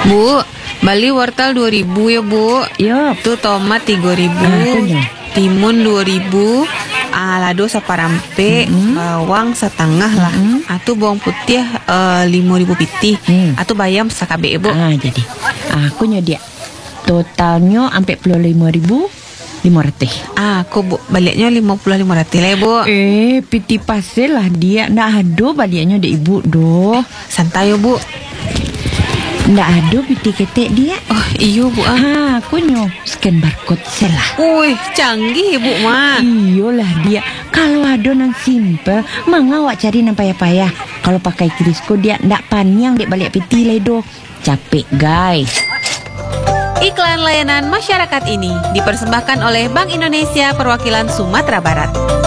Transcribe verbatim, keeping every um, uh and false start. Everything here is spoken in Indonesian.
Bu, bali wortel dua ribu ya, Bu. Yup. Tuh tomat tiga ribu. Ah, Timun dua ribu. Ah, lado saparampe, Mm-hmm. bawang setengah lah. Mm-hmm. Atuh bawang putih uh, lima ribu pitih. Hmm. Atuh bayam sakabe, Bu. Ah, jadi aku nyodia totalnya sampai puluh lima ribu lima ratus. Ah, aku Bu, baliknya lima puluh lima ratus lah, Bu. Eh, piti pasel lah dia. Ndak ada baliknya dek ibu doh. Santai ya, Bu. Ndak ada piti ketek dia. Oh, iyo, Bu. Ah. Ah, aku nyo scan barcode selah. Wih, canggih, Bu, mah. Iyalah dia. Kalau ada nang simple, manga awak cari nang payah-payah. Kalau pakai Krisco dia ndak panyang dek balik piti ledo. Capek, guys. Iklan layanan masyarakat ini dipersembahkan oleh Bank Indonesia Perwakilan Sumatera Barat.